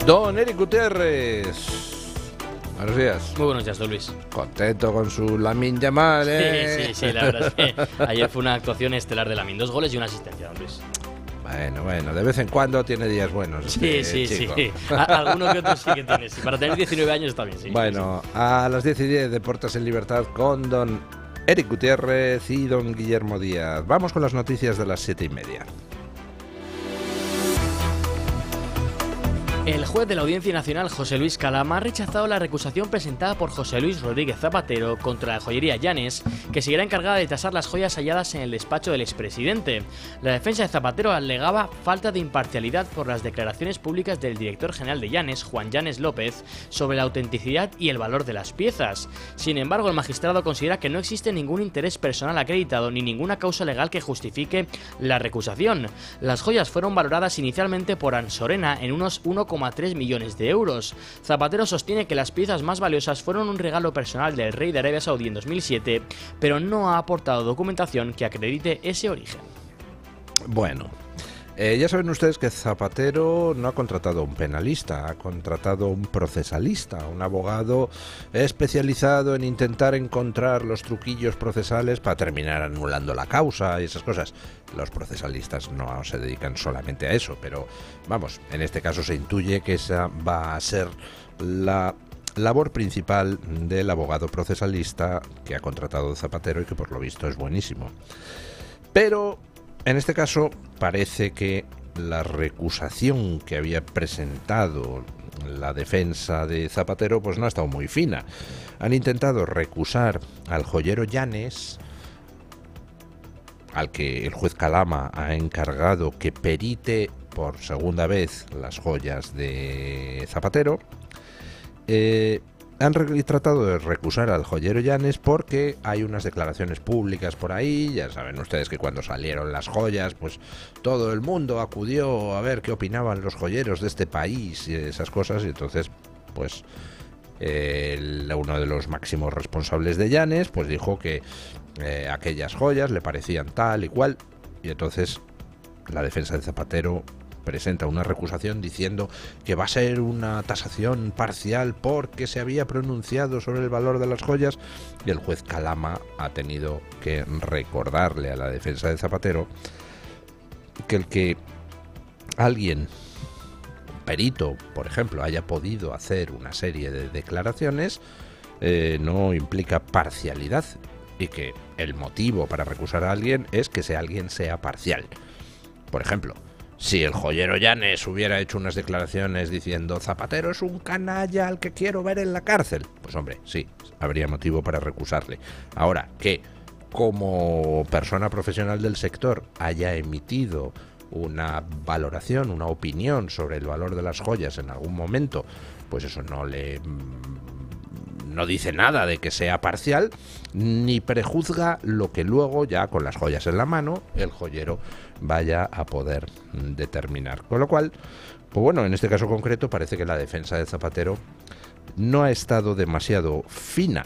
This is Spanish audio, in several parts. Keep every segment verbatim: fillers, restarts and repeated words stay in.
Don Eric Gutiérrez. Buenos días. Muy buenos días, don Luis. Contento con su Lamine Yamal, ¿eh? Sí, sí, sí, la verdad es que ayer fue una actuación estelar de Lamine. Dos goles y una asistencia, don Luis. Bueno, bueno, de vez en cuando tiene días buenos. Sí, este sí, chico. sí. Algunos que otros sí que tiene. Sí. Para tener diecinueve años está bien, sí. Bueno, sí, sí. a las diez y diez, Deportes en Libertad con don Eric Gutiérrez y don Guillermo Díaz. Vamos con las noticias de las siete y media. El juez de la Audiencia Nacional, José Luis Calama, ha rechazado la recusación presentada por José Luis Rodríguez Zapatero contra la joyería Llanes, que seguirá encargada de tasar las joyas halladas en el despacho del expresidente. La defensa de Zapatero alegaba falta de imparcialidad por las declaraciones públicas del director general de Llanes, Juan Llanes López, sobre la autenticidad y el valor de las piezas. Sin embargo, el magistrado considera que no existe ningún interés personal acreditado ni ninguna causa legal que justifique la recusación. Las joyas fueron valoradas inicialmente por Ansorena en unos uno coma tres millones de euros. Zapatero sostiene que las piezas más valiosas fueron un regalo personal del rey de Arabia Saudí en dos mil siete, pero no ha aportado documentación que acredite ese origen. Bueno, eh, ya saben ustedes que Zapatero no ha contratado a un penalista, ha contratado a un procesalista, un abogado especializado en intentar encontrar los truquillos procesales para terminar anulando la causa y esas cosas. Los procesalistas no se dedican solamente a eso, pero vamos, en este caso se intuye que esa va a ser la labor principal del abogado procesalista que ha contratado Zapatero y que por lo visto es buenísimo. Pero en este caso parece que la recusación que había presentado la defensa de Zapatero pues no ha estado muy fina. Han intentado recusar al joyero Llanes, al que el juez Calama ha encargado que perite por segunda vez las joyas de Zapatero. Eh, han re- tratado de recusar al joyero Llanes porque hay unas declaraciones públicas por ahí. Ya saben ustedes que cuando salieron las joyas, pues todo el mundo acudió a ver qué opinaban los joyeros de este país y esas cosas. Y entonces, pues el, uno de los máximos responsables de Llanes, pues dijo que Eh, aquellas joyas le parecían tal y cual, y entonces la defensa de Zapatero presenta una recusación diciendo que va a ser una tasación parcial porque se había pronunciado sobre el valor de las joyas, y el juez Calama ha tenido que recordarle a la defensa de Zapatero que el que alguien, un perito, por ejemplo, haya podido hacer una serie de declaraciones eh, no implica parcialidad, y que el motivo para recusar a alguien es que ese alguien sea parcial. Por ejemplo, si el joyero Llanes hubiera hecho unas declaraciones diciendo Zapatero es un canalla al que quiero ver en la cárcel, pues hombre, sí, habría motivo para recusarle. Ahora, que como persona profesional del sector haya emitido una valoración, una opinión sobre el valor de las joyas en algún momento, pues eso no le... no dice nada de que sea parcial, ni prejuzga lo que luego, ya con las joyas en la mano, el joyero vaya a poder determinar. Con lo cual, pues bueno, en este caso concreto parece que la defensa de Zapatero no ha estado demasiado fina.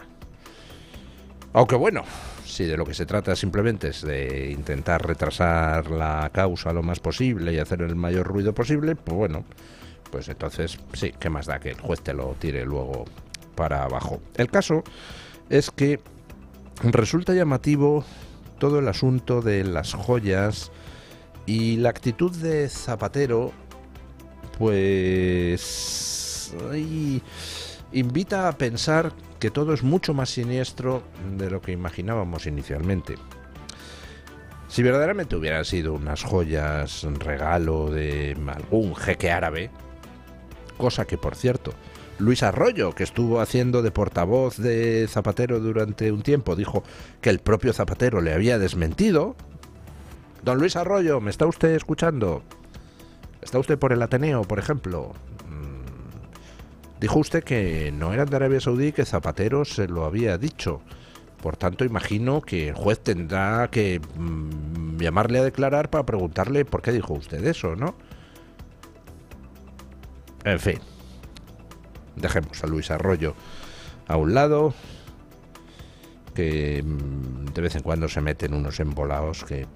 Aunque bueno, si de lo que se trata simplemente es de intentar retrasar la causa lo más posible y hacer el mayor ruido posible, pues bueno, pues entonces sí, ¿qué más da que el juez te lo tire luego para abajo? El caso es que resulta llamativo todo el asunto de las joyas y la actitud de Zapatero, pues ay, invita a pensar que todo es mucho más siniestro de lo que imaginábamos inicialmente. Si verdaderamente hubieran sido unas joyas regalo de algún jeque árabe, cosa que por cierto Luis Arroyo, que estuvo haciendo de portavoz de Zapatero durante un tiempo, dijo que el propio Zapatero le había desmentido. Don Luis Arroyo, ¿me está usted escuchando? ¿Está usted por el Ateneo, por ejemplo? Mm, dijo usted que no eran de Arabia Saudí, que Zapatero se lo había dicho. Por tanto, imagino que el juez tendrá que mmm, llamarle a declarar para preguntarle por qué dijo usted eso, ¿no? En fin. Dejemos a Luis Arroyo a un lado, que de vez en cuando se meten unos embolados que